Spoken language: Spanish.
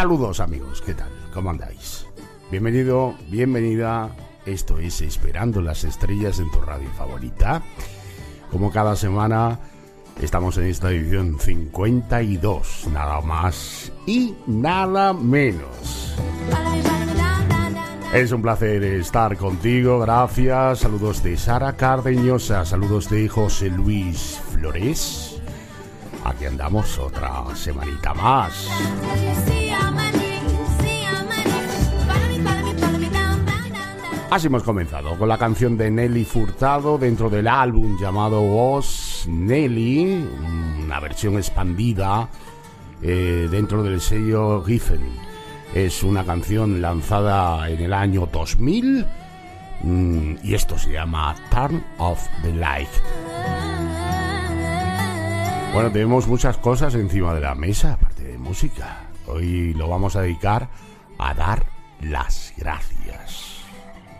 Saludos amigos, ¿qué tal? ¿Cómo andáis? Bienvenido, bienvenida. Esto es Esperando las Estrellas en tu radio favorita. Como cada semana estamos en esta edición 52, nada más y nada menos. Es un placer estar contigo, gracias. Saludos de Sara Cardeñosa, saludos de José Luis Flores. Aquí andamos otra semanita más. Así hemos comenzado con la canción de Nelly Furtado dentro del álbum llamado Was Nelly, una versión expandida dentro del sello Giffen. Es una canción lanzada en el año 2000 y esto se llama Turn Off the Light. Bueno, tenemos muchas cosas encima de la mesa, aparte de música. Hoy lo vamos a dedicar a dar las gracias.